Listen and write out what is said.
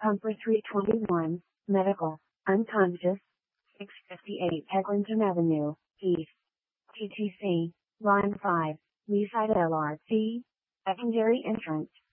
Pumper 321, Medical, unconscious, 658 Eglinton Avenue, East. TTC, Line 5, Leaside LRT, secondary entrance.